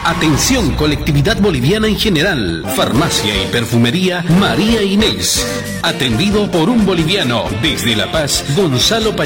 Atención colectividad boliviana en general. Farmacia y perfumería María Inés. Atendido por un boliviano. Desde La Paz, Gonzalo Pacheco.